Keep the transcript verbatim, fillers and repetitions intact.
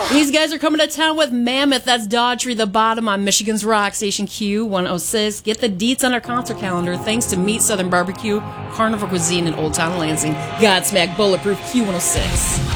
These guys are coming to town with Mammoth. That's Daughtry the Bottom on Michigan's Rock Station Q one oh six. Get the deets on our concert calendar thanks to Meat Southern Barbecue, Carnival Cuisine in Old Town Lansing. Godsmack Bulletproof Q one oh six.